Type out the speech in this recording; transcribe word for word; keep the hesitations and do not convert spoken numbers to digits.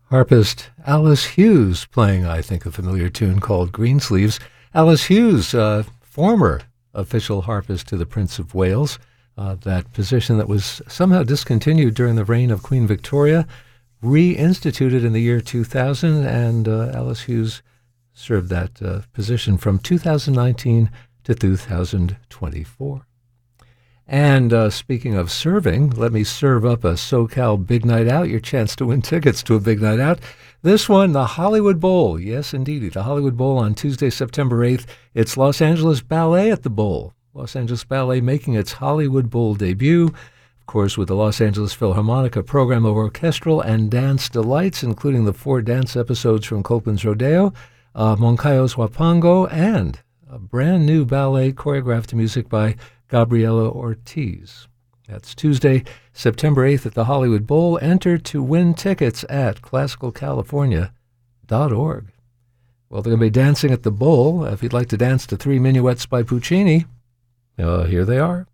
Harpist Alice Hughes playing, I think, a familiar tune called Greensleeves. Alice Hughes, uh, former official harpist to the Prince of Wales, uh, that position that was somehow discontinued during the reign of Queen Victoria, reinstituted in the year two thousand, and uh, Alice Hughes served that uh, position from two thousand nineteen to two thousand twenty-four. And uh, speaking of serving, let me serve up a SoCal Big Night Out, your chance to win tickets to a Big Night Out. This one, the Hollywood Bowl. Yes, indeed, the Hollywood Bowl on Tuesday, September eighth. It's Los Angeles Ballet at the Bowl. Los Angeles Ballet making its Hollywood Bowl debut, of course, with the Los Angeles Philharmonic, a program of orchestral and dance delights, including the four dance episodes from Copeland's Rodeo, uh, Moncayo's Huapango, and a brand new ballet choreographed to music by Gabriela Ortiz. That's Tuesday, September eighth at the Hollywood Bowl. Enter to win tickets at classical california dot org. Well, they're going to be dancing at the Bowl. If you'd like to dance to three minuets by Puccini, uh, here they are.